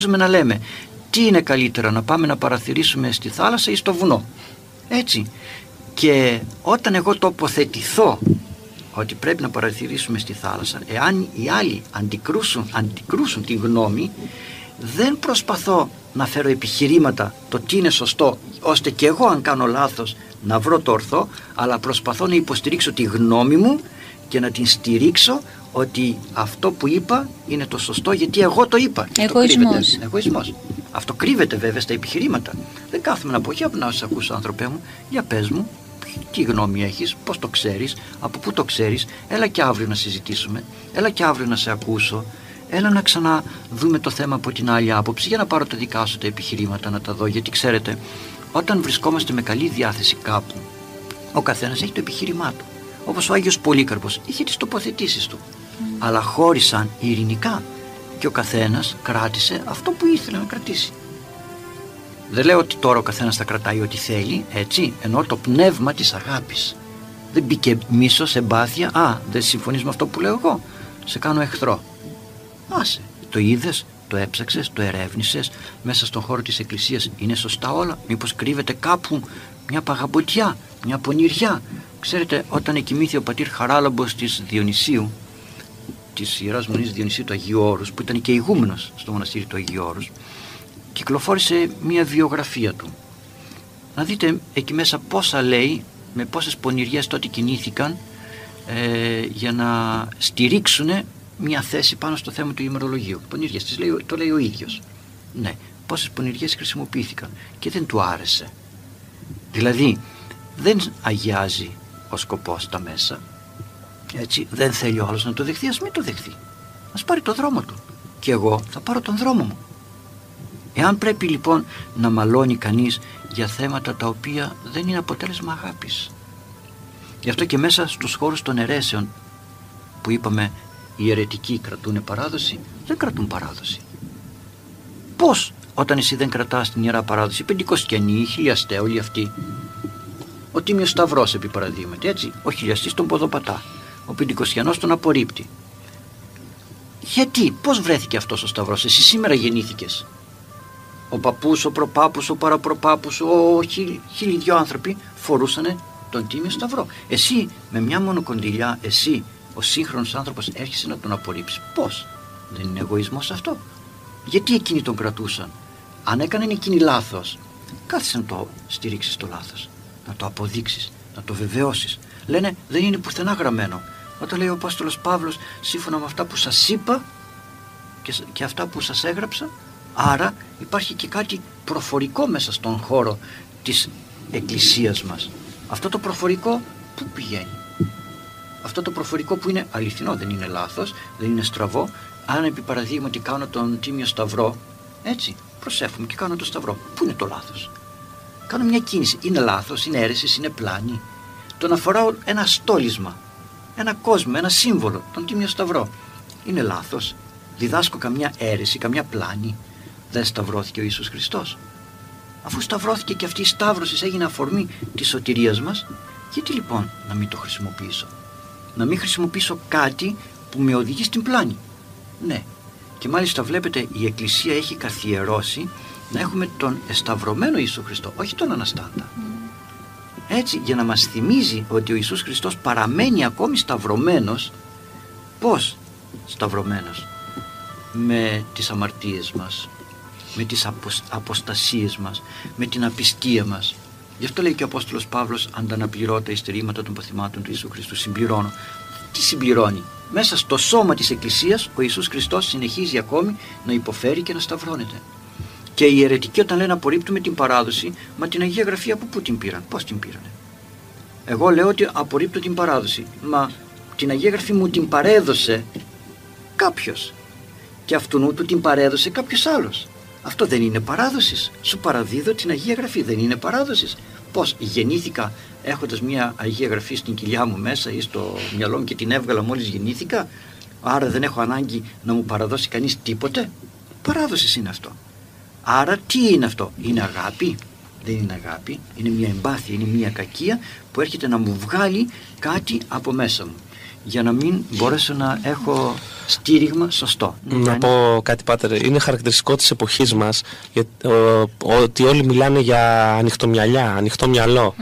να λέμε τι είναι καλύτερα, να πάμε να παραθυρίσουμε στη θάλασσα ή στο βουνό. Έτσι. Και όταν εγώ τοποθετηθώ ότι πρέπει να παραθυρίσουμε στη θάλασσα, εάν οι άλλοι αντικρούσουν τη γνώμη, δεν προσπαθώ να φέρω επιχειρήματα το τι είναι σωστό, ώστε και εγώ αν κάνω λάθος να βρω το ορθό, αλλά προσπαθώ να υποστηρίξω τη γνώμη μου και να την στηρίξω ότι αυτό που είπα είναι το σωστό, γιατί εγώ το είπα. Εγωισμός. Αυτό κρύβεται βέβαια στα επιχειρήματα. Δεν κάθομαι να πω, για να σας ακούσω άνθρωπέ μου, για πες μου τι γνώμη έχεις, πώς το ξέρεις, από πού το ξέρεις, έλα και αύριο να συζητήσουμε, έλα και αύριο να σε ακούσω, έλα να ξαναδούμε το θέμα από την άλλη άποψη, για να πάρω τα δικά σου τα επιχειρήματα να τα δω. Γιατί ξέρετε, όταν βρισκόμαστε με καλή διάθεση κάπου, ο καθένας έχει το επιχείρημά του. Όπως ο Άγιος Πολύκαρπος είχε τις τοποθετήσεις του, αλλά χώρισαν ειρηνικά και ο καθένας κράτησε αυτό που ήθελε να κρατήσει. Δεν λέω ότι τώρα ο καθένας θα κρατάει ό,τι θέλει, έτσι, ενώ το πνεύμα της αγάπης. Δεν μπήκε μίσος, εμπάθεια, δεν συμφωνείς με αυτό που λέω εγώ, σε κάνω εχθρό. Άσε, το είδες, το έψαξες, το ερεύνησες, μέσα στον χώρο της Εκκλησίας είναι σωστά όλα, μήπως κρύβεται κάπου μια παγαμποτιά, μια πονηριά. Ξέρετε, όταν εκοιμήθη ο πατήρ Χαράλαμπος της Διονυσίου, της Ιεράς Μονής Διονυσίου του Αγίου Όρους, που ήταν και ηγούμενος στο μοναστήρι του Αγίου Όρους, κυκλοφόρησε μια βιογραφία του. Να δείτε εκεί μέσα πόσα λέει, με πόσες πονηριές τότε κινήθηκαν για να στηρίξουν μια θέση πάνω στο θέμα του ημερολογίου. Πονηριές, το λέει ο ίδιος. Ναι, πόσες πονηριές χρησιμοποιήθηκαν και δεν του άρεσε. Δηλαδή δεν αγιάζει ο σκοπός τα μέσα, έτσι, δεν θέλει ο άλλος να το δεχθεί, ας μην το δεχθεί, ας πάρει το δρόμο του και εγώ θα πάρω τον δρόμο μου. Εάν πρέπει λοιπόν να μαλώνει κανείς για θέματα τα οποία δεν είναι αποτέλεσμα αγάπης, γι' αυτό και μέσα στους χώρους των αιρέσεων που είπαμε οι αιρετικοί κρατούν παράδοση, δεν κρατούν παράδοση. Πώς όταν εσύ δεν κρατάς την Ιερά Παράδοση, οι Πεντηκοστιανοί, οι Χιλιαστέ, όλοι αυτοί, ο Τίμιος Σταυρός επί παραδείγματι, έτσι, ο Χιλιαστής τον ποδοπατά, ο Πεντηκοστιανός τον απορρίπτει. Γιατί, πώς βρέθηκε αυτός ο Σταυρός? Εσύ σήμερα γεννήθηκες. Ο παππούς, ο προπάπους, ο παραπροπάπους, χίλιοι δυο άνθρωποι φορούσανε τον Τίμιο Σταυρό. Εσύ με μια μονοκοντιλιά, εσύ ο σύγχρονος άνθρωπος έρχεσαι να τον απορρίψεις. Πώς? Δεν είναι εγωισμός αυτό? Γιατί εκείνοι τον κρατούσαν? Αν έκαναν εκείνοι λάθος, κάθεσαι να το στηρίξεις το λάθος, να το αποδείξεις, να το βεβαιώσεις. Λένε δεν είναι πουθενά γραμμένο. Όταν λέει ο Απόστολος Παύλος, σύμφωνα με αυτά που σας είπα και αυτά που σας έγραψα, άρα υπάρχει και κάτι προφορικό μέσα στον χώρο της Εκκλησίας μας. Αυτό το προφορικό πού πηγαίνει? Αυτό το προφορικό που είναι αληθινό, δεν είναι λάθος, δεν είναι στραβό. Αν επί παραδείγματι κάνω τον Τίμιο Σταυρό, έτσι, προσεύχομαι και κάνω τον Σταυρό, πού είναι το λάθος? Κάνω μια κίνηση, είναι λάθος, είναι αίρεσης, είναι πλάνη? Το να φοράω ένα στόλισμα, ένα κόσμο, ένα σύμβολο, τον Τίμιο Σταυρό, είναι λάθος? Διδάσκω καμιά αίρεση, καμιά πλάνη? Δεν σταυρώθηκε ο Ιησούς Χριστός? Αφού σταυρώθηκε και αυτή η σταύρωση έγινε αφορμή της σωτηρίας μας, γιατί λοιπόν να μην το χρησιμοποιήσω? Να μην χρησιμοποιήσω κάτι που με οδηγεί στην πλάνη? Ναι, και μάλιστα βλέπετε η Εκκλησία έχει καθιερώσει να έχουμε τον εσταυρωμένο Ιησού Χριστό, όχι τον αναστάντα. Έτσι, για να μας θυμίζει ότι ο Ιησούς Χριστός παραμένει ακόμη σταυρωμένος. Πώς σταυρωμένος? Με τις αμαρτίες μας, με τις αποστασίες μας, με την απιστία μας. Γι' αυτό λέει και ο Απόστολος Παύλος, ανταναπληρώ τα υστερήματα των παθημάτων του Ιησού Χριστού. Συμπληρώνω. Τι συμπληρώνει? Μέσα στο σώμα της Εκκλησίας ο Ιησούς Χριστός συνεχίζει ακόμη να υποφέρει και να σταυρώνεται. Και οι αιρετικοί όταν λένε απορρίπτουμε την παράδοση, μα την Αγία Γραφή από πού την πήραν? Πώς την πήρανε? Εγώ λέω ότι απορρίπτω την παράδοση, μα την Αγία Γραφή μου την παρέδωσε κάποιος και αυτού του την παρέδωσε κάποιος άλλος. Αυτό δεν είναι παράδοση? Σου παραδίδω την Αγία Γραφή, δεν είναι παράδοση? Πώς γεννήθηκα έχοντας μια Αγία Γραφή στην κοιλιά μου μέσα ή στο μυαλό μου και την έβγαλα μόλις γεννήθηκα, άρα δεν έχω ανάγκη να μου παραδώσει κανείς τίποτε? Παράδοση είναι αυτό. Άρα τι είναι αυτό? Είναι αγάπη? Δεν είναι αγάπη, είναι μια εμπάθεια, είναι μια κακία που έρχεται να μου βγάλει κάτι από μέσα μου. για να μην μπορέσω να έχω στήριγμα σωστό. Να πω κάτι, Πάτερ, είναι χαρακτηριστικό της εποχής μας ότι όλοι μιλάνε για ανοιχτομυαλιά, ανοιχτό μυαλό.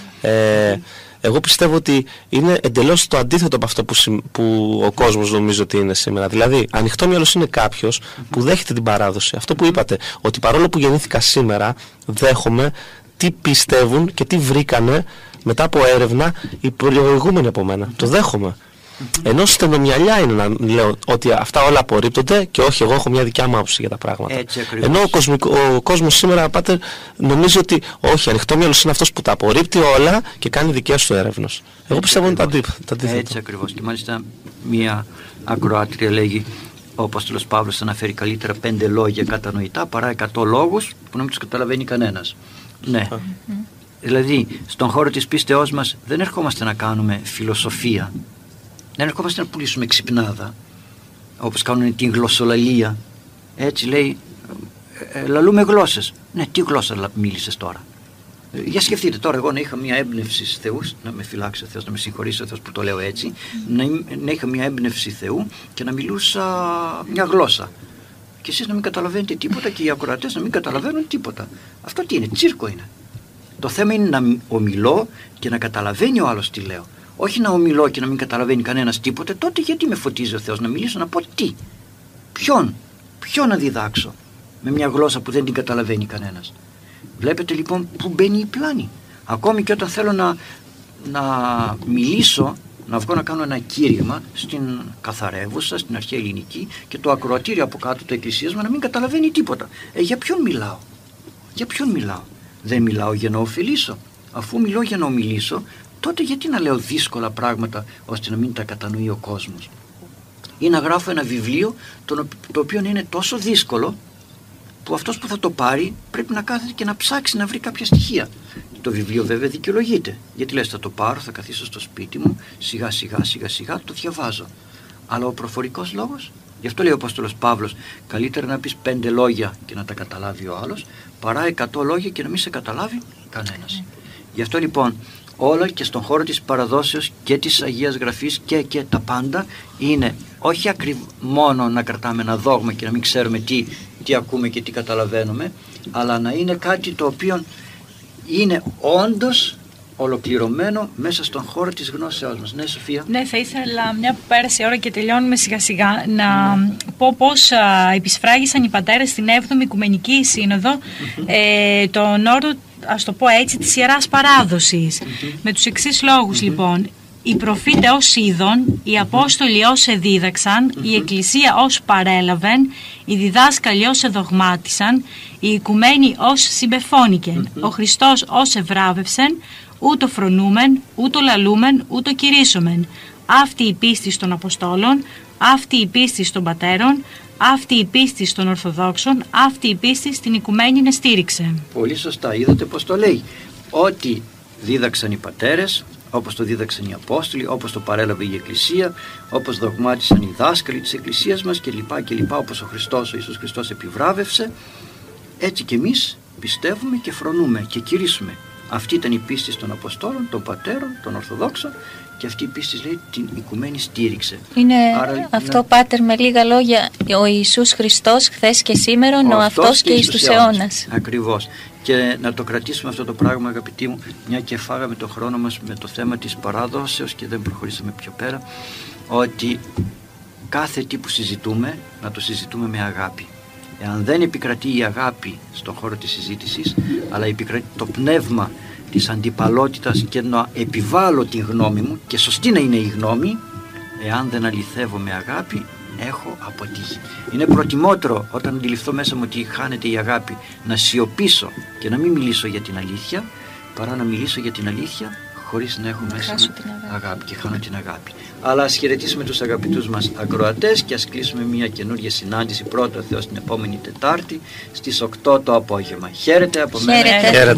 Εγώ πιστεύω ότι είναι εντελώς το αντίθετο από αυτό που ο κόσμος νομίζω ότι είναι σήμερα. Δηλαδή, ανοιχτόμυαλος είναι κάποιος που δέχεται την παράδοση. Αυτό που είπατε, ότι παρόλο που γεννήθηκα σήμερα, δέχομαι τι πιστεύουν και τι βρήκανε μετά από έρευνα οι προηγούμενοι από μένα. Το δέχομαι. Ενώ στενομυαλιά είναι να λέω ότι αυτά όλα απορρίπτονται και όχι, εγώ έχω μια δικιά μου άποψη για τα πράγματα. Ενώ ο κόσμος σήμερα, Πάτερ, νομίζει ότι όχι, ανοιχτόμυαλος είναι αυτός που τα απορρίπτει όλα και κάνει δικές του έρευνες. Εγώ πιστεύω είναι τα αντίθετα. Έτσι ακριβώς. Και μάλιστα μια ακροάτρια λέγει, ο Απόστολος Παύλος αναφέρει καλύτερα 5 λόγια κατανοητά παρά 100 λόγους που να μην τους καταλαβαίνει κανένας. Ναι. Δηλαδή, στον χώρο της πίστεώς μας δεν ερχόμαστε να κάνουμε φιλοσοφία. Δεν ερχόμαστε να πουλήσουμε ξυπνάδα, όπως κάνουν την γλωσσολαλία. Έτσι λέει, λαλούμε γλώσσες. Ναι, τι γλώσσα μίλησες τώρα? Για σκεφτείτε τώρα, εγώ να είχα μια έμπνευση Θεού, να με φυλάξει ο Θεός, να με συγχωρήσει ο Θεός που το λέω έτσι, να είχα μια έμπνευση Θεού και να μιλούσα μια γλώσσα. Και εσείς να μην καταλαβαίνετε τίποτα και οι ακροατές να μην καταλαβαίνουν τίποτα. Αυτό τι είναι? Τσίρκο είναι. Το θέμα είναι να ομιλώ και να καταλαβαίνει ο άλλος τι λέω. Όχι να ομιλώ και να μην καταλαβαίνει κανένας τίποτε. Τότε γιατί με φωτίζει ο Θεός? Να μιλήσω, να πω τι? Ποιον να διδάξω με μια γλώσσα που δεν την καταλαβαίνει κανένας? Βλέπετε λοιπόν που μπαίνει η πλάνη. Ακόμη και όταν θέλω να μιλήσω, να βγω να κάνω ένα κήρυγμα στην καθαρεύουσα, στην αρχαία ελληνική, και το ακροατήριο από κάτω, το εκκλησίασμα, να μην καταλαβαίνει τίποτα. Για ποιον μιλάω? Για ποιον μιλάω? Δεν μιλάω για να ωφελήσω. Αφού μιλώ για να ομιλήσω, τότε γιατί να λέω δύσκολα πράγματα ώστε να μην τα κατανοεί ο κόσμος? Ή να γράφω ένα βιβλίο το οποίο είναι τόσο δύσκολο που αυτός που θα το πάρει πρέπει να κάθεται και να ψάξει να βρει κάποια στοιχεία. Το βιβλίο βέβαια δικαιολογείται. Γιατί λες, θα το πάρω, θα καθίσω στο σπίτι μου, σιγά σιγά το διαβάζω. Αλλά ο προφορικός λόγος, γι' αυτό λέει ο Απόστολος Παύλος, καλύτερα να πεις 5 λόγια και να τα καταλάβει ο άλλος, παρά 100 λόγια και να μην σε καταλάβει κανένας. Γι' αυτό λοιπόν όλα και στον χώρο της παραδόσεως και της Αγίας Γραφής και τα πάντα είναι όχι μόνο να κρατάμε ένα δόγμα και να μην ξέρουμε τι ακούμε και τι καταλαβαίνουμε, αλλά να είναι κάτι το οποίο είναι όντως ολοκληρωμένο μέσα στον χώρο της γνώσεώς μας. Ναι, Σοφία. Ναι, θα ήθελα, μια που πέρασε η ώρα και τελειώνουμε σιγά σιγά, να πω πώς επισφράγισαν οι πατέρες στην 7η Οικουμενική Σύνοδο τον όρο, ας το πω έτσι, της Ιεράς Παράδοσης. Με τους εξής λόγους λοιπόν: οι προφήτε ως είδον, οι Απόστολοι ως εδίδαξαν, η Εκκλησία ως παρέλαβεν, οι διδάσκαλοι ως εδογμάτισαν, οι οικουμένοι ως συμπεφώνικεν, ο Χριστός ως ευράβευσεν, ούτω φρονούμεν, ούτω λαλούμεν, ούτω κηρύσσομεν. Αυτή η πίστη των Αποστόλων, αυτή η πίστη των Πατέρων, αυτή η πίστη των Ορθοδόξων, αυτή η πίστη στην οικουμένη στήριξε. Πολύ σωστά, είδατε πως το λέει. Ό,τι δίδαξαν οι πατέρες, όπως το δίδαξαν οι Απόστολοι, όπως το παρέλαβε η Εκκλησία, όπως δογμάτισαν οι δάσκαλοι της Εκκλησίας μας κλπ. Όπως ο Ιησούς Χριστός επιβράβευσε, έτσι και εμείς πιστεύουμε και φρονούμε και κηρύσσουμε. Αυτή ήταν η πίστη των Αποστόλων, των Πατέρων, των Ορθοδόξων, και αυτή η πίστη, λέει, την οικουμένη στήριξε. Είναι αυτό, Πάτερ, με λίγα λόγια, ο Ιησούς Χριστός χθες και σήμερα, ο αυτός και εις τους αιώνας. Ακριβώς. Και να το κρατήσουμε αυτό το πράγμα, αγαπητοί μου, μια και φάγαμε το χρόνο μας με το θέμα της παράδοσεως και δεν προχωρήσαμε πιο πέρα, ότι κάθε τι που συζητούμε, να το συζητούμε με αγάπη. Εάν δεν επικρατεί η αγάπη στον χώρο της συζήτησης, αλλά επικρατεί το πνεύμα της αντιπαλότητας και να επιβάλλω την γνώμη μου, και σωστή να είναι η γνώμη, εάν δεν αληθεύω με αγάπη, έχω αποτύχει. Είναι προτιμότερο, όταν αντιληφθώ μέσα μου ότι χάνεται η αγάπη, να σιωπήσω και να μην μιλήσω για την αλήθεια, παρά να μιλήσω για την αλήθεια χωρίς να έχω μέσα μου αγάπη και χάνω την αγάπη. Αλλά ας χαιρετήσουμε τους αγαπητούς μας ακροατές και ας κλείσουμε μια καινούργια συνάντηση, πρώτα Θεός, την επόμενη Τετάρτη στις 8 το απόγευμα. Χαίρετε από μένα.